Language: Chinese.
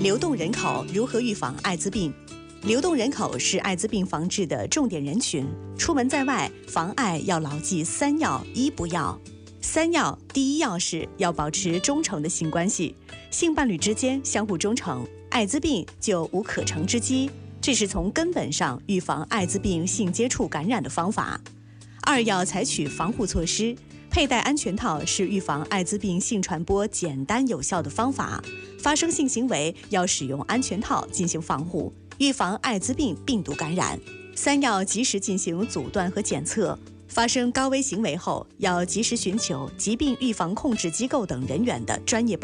流动人口如何预防艾滋病？流动人口是艾滋病防治的重点人群，出门在外防艾要牢记3要1不要。3要，第1要是要保持忠诚的性关系，性伴侣之间相互忠诚，艾滋病就无可乘之机，这是从根本上预防艾滋病性接触感染的方法。2要采取防护措施，佩戴安全套是预防艾滋病性传播简单有效的方法，发生性行为要使用安全套进行防护，预防艾滋病病毒感染。3要及时进行阻断和检测，发生高危行为后要及时寻求疾病预防控制机构等人员的专业帮助。